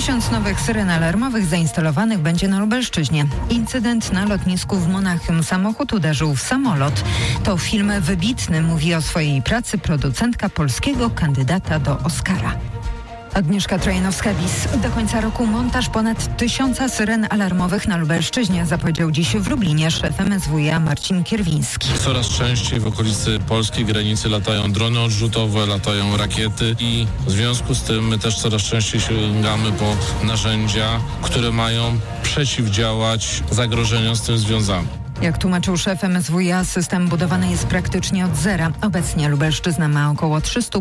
1000 nowych syren alarmowych zainstalowanych będzie na Lubelszczyźnie. Incydent na lotnisku w Monachium. Samochód uderzył w samolot. To film wybitny, mówi o swojej pracy producentka polskiego kandydata do Oscara. Agnieszka Trojanowska-Bis. Do końca roku montaż ponad 1000 syren alarmowych na Lubelszczyźnie, zapowiedział dziś w Lublinie szef MSWiA Marcin Kierwiński. Coraz częściej w okolicy polskiej granicy latają drony odrzutowe, latają rakiety i w związku z tym my też coraz częściej sięgamy po narzędzia, które mają przeciwdziałać zagrożeniom z tym związanym. Jak tłumaczył szef MSWiA, system budowany jest praktycznie od zera. Obecnie Lubelszczyzna ma około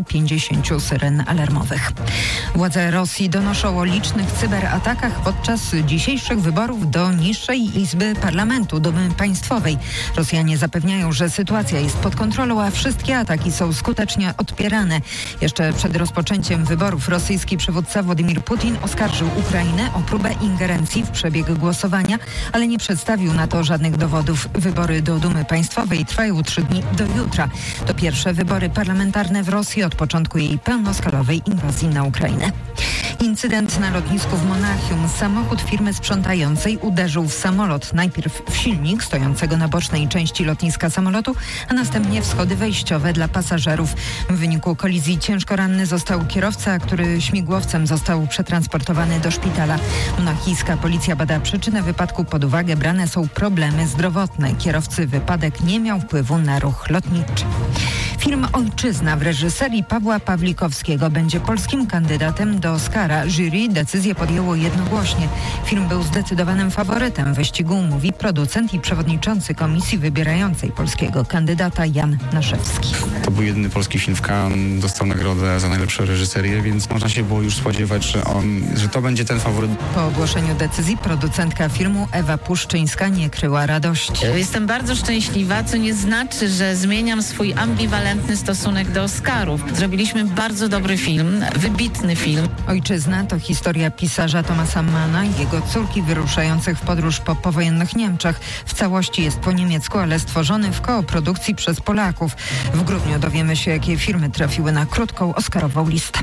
350 syren alarmowych. Władze Rosji donoszą o licznych cyberatakach podczas dzisiejszych wyborów do niższej izby parlamentu, Dumy Państwowej. Rosjanie zapewniają, że sytuacja jest pod kontrolą, a wszystkie ataki są skutecznie odpierane. Jeszcze przed rozpoczęciem wyborów rosyjski przywódca Władimir Putin oskarżył Ukrainę o próbę ingerencji w przebieg głosowania, ale nie przedstawił na to żadnych dowodów. Wybory do Dumy Państwowej trwają 3 dni do jutra. To pierwsze wybory parlamentarne w Rosji od początku jej pełnoskalowej inwazji na Ukrainę. Incydent na lotnisku w Monachium. Samochód firmy sprzątającej uderzył w samolot. Najpierw w silnik stojącego na bocznej części lotniska samolotu, a następnie w schody wejściowe dla pasażerów. W wyniku kolizji ciężko ranny został kierowca, który śmigłowcem został przetransportowany do szpitala. Monachijska policja bada przyczynę wypadku. Pod uwagę brane są problemy zdrowotne. Kierowcy wypadek nie miał wpływu na ruch lotniczy. Film Ojczyzna w reżyserii Pawła Pawlikowskiego będzie polskim kandydatem do Oscara. Jury decyzję podjęło jednogłośnie. Film był zdecydowanym faworytem wyścigu, mówi producent i przewodniczący komisji wybierającej polskiego kandydata Jan Naszewski. To był jedyny polski film w Cannes, dostał nagrodę za najlepszą reżyserię, więc można się było już spodziewać, że to będzie ten faworyt. Po ogłoszeniu decyzji producentka filmu Ewa Puszczyńska nie kryła radości. Jestem bardzo szczęśliwa, co nie znaczy, że zmieniam swój ambiwalentny stosunek do Oscarów. Zrobiliśmy bardzo dobry film, wybitny film. Ojczyzna to historia pisarza Thomasa Manna i jego córki wyruszających w podróż po powojennych Niemczech. W całości jest po niemiecku, ale stworzony w koprodukcji przez Polaków. W grudniu dowiemy się, jakie filmy trafiły na krótką oscarową listę.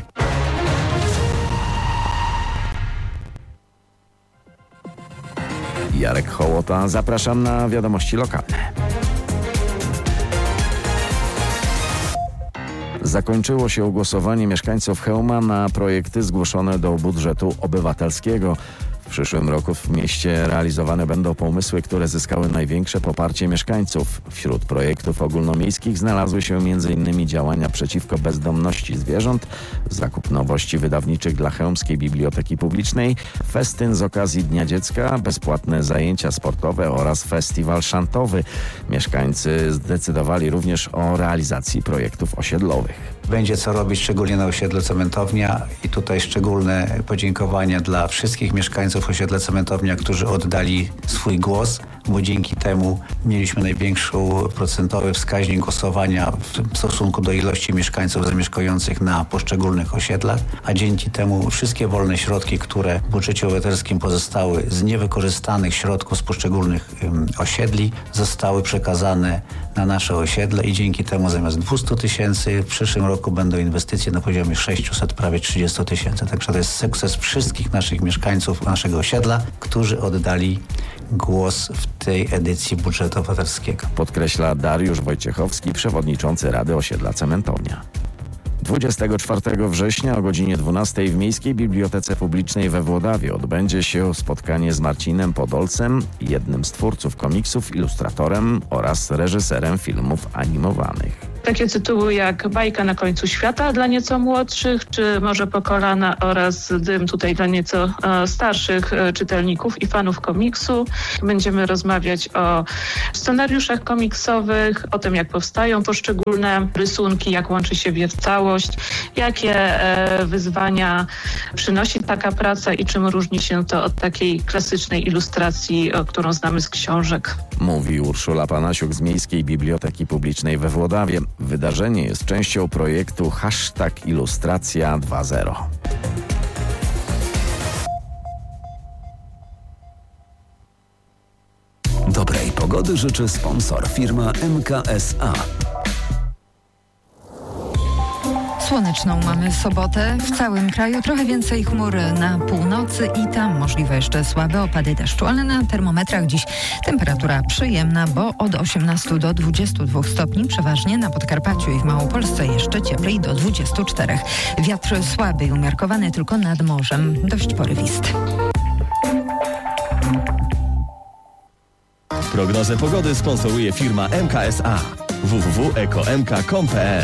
Jarek Hołota, zapraszam na wiadomości lokalne. Zakończyło się głosowanie mieszkańców Chełma na projekty zgłoszone do budżetu obywatelskiego. W przyszłym roku w mieście realizowane będą pomysły, które zyskały największe poparcie mieszkańców. Wśród projektów ogólnomiejskich znalazły się m.in. działania przeciwko bezdomności zwierząt, zakup nowości wydawniczych dla Chełmskiej Biblioteki Publicznej, festyn z okazji Dnia Dziecka, bezpłatne zajęcia sportowe oraz festiwal szantowy. Mieszkańcy zdecydowali również o realizacji projektów osiedlowych. Będzie co robić, szczególnie na osiedlu Cementownia i tutaj szczególne podziękowania dla wszystkich mieszkańców osiedla Cementownia, którzy oddali swój głos, bo dzięki temu mieliśmy największy procentowy wskaźnik głosowania w stosunku do ilości mieszkańców zamieszkujących na poszczególnych osiedlach, a dzięki temu wszystkie wolne środki, które w budżecie obywatelskim pozostały z niewykorzystanych środków z poszczególnych osiedli, zostały przekazane na nasze osiedle i dzięki temu zamiast 200 000 w przyszłym roku będą inwestycje na poziomie 600, prawie 30 000. Także to jest sukces wszystkich naszych mieszkańców naszego osiedla, którzy oddali głos w tej edycji budżetu obywatelskiego. Podkreśla Dariusz Wojciechowski, przewodniczący Rady Osiedla Cementownia. 24 września o godzinie 12 w Miejskiej Bibliotece Publicznej we Włodawie odbędzie się spotkanie z Marcinem Podolcem, jednym z twórców komiksów, ilustratorem oraz reżyserem filmów animowanych. Takie tytuły jak Bajka na końcu świata dla nieco młodszych, czy Morze po kolana oraz Dym tutaj dla nieco starszych czytelników i fanów komiksu. Będziemy rozmawiać o scenariuszach komiksowych, o tym jak powstają poszczególne rysunki, jak łączy się je w całość, jakie wyzwania przynosi taka praca i czym różni się to od takiej klasycznej ilustracji, którą znamy z książek. Mówi Urszula Panasiuk z Miejskiej Biblioteki Publicznej we Włodawie. Wydarzenie jest częścią projektu #Ilustracja 2.0. Dobrej pogody życzy sponsor, firma MKSA. Słoneczną mamy sobotę. W całym kraju trochę więcej chmur na północy i tam możliwe jeszcze słabe opady deszczu, ale na termometrach dziś temperatura przyjemna, bo od 18 do 22 stopni, przeważnie na Podkarpaciu i w Małopolsce jeszcze cieplej do 24. Wiatr słaby i umiarkowany tylko nad morzem, dość porywisty. Prognozę pogody sponsoruje firma MKSA. www.ekomk.com.pl.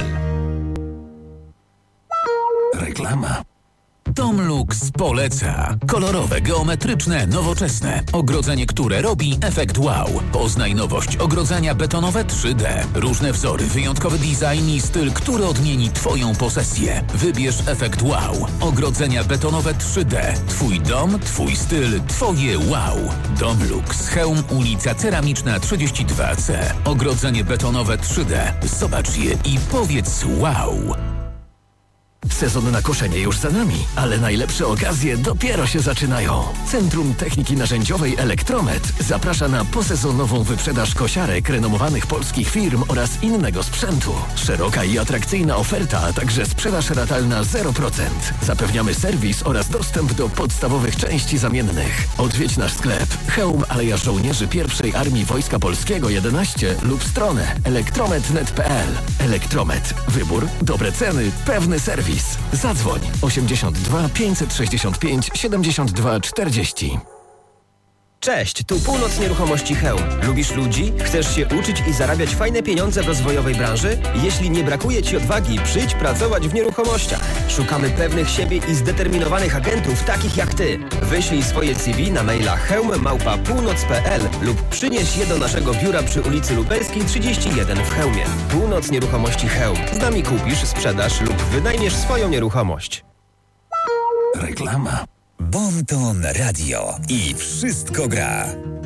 Reklama. Domlux poleca. Kolorowe, geometryczne, nowoczesne. Ogrodzenie, które robi efekt wow. Poznaj nowość ogrodzenia betonowe 3D. Różne wzory, wyjątkowy design i styl, który odmieni Twoją posesję. Wybierz efekt wow. Ogrodzenia betonowe 3D. Twój dom, Twój styl, Twoje wow. Domlux. Chełm, ulica Ceramiczna 32C. Ogrodzenie betonowe 3D. Zobacz je i powiedz wow. Sezon na koszenie już za nami, ale najlepsze okazje dopiero się zaczynają. Centrum Techniki Narzędziowej Elektromet zaprasza na posezonową wyprzedaż kosiarek renomowanych polskich firm oraz innego sprzętu. Szeroka i atrakcyjna oferta, a także sprzedaż ratalna 0%. Zapewniamy serwis oraz dostęp do podstawowych części zamiennych. Odwiedź nasz sklep Chełm Aleja Żołnierzy I Armii Wojska Polskiego 11 lub stronę elektromet.net.pl. Elektromet. Wybór, dobre ceny, pewny serwis. Zadzwoń 82 565 72 40. Cześć, tu Północ Nieruchomości Chełm. Lubisz ludzi? Chcesz się uczyć i zarabiać fajne pieniądze w rozwojowej branży? Jeśli nie brakuje Ci odwagi, przyjdź pracować w nieruchomościach. Szukamy pewnych siebie i zdeterminowanych agentów, takich jak Ty. Wyślij swoje CV na maila chełm@północ.pl lub przynieś je do naszego biura przy ulicy Lubelskiej 31 w Chełmie. Północ Nieruchomości Chełm. Z nami kupisz, sprzedasz lub wynajmiesz swoją nieruchomość. Reklama. Bon Ton Radio i wszystko gra.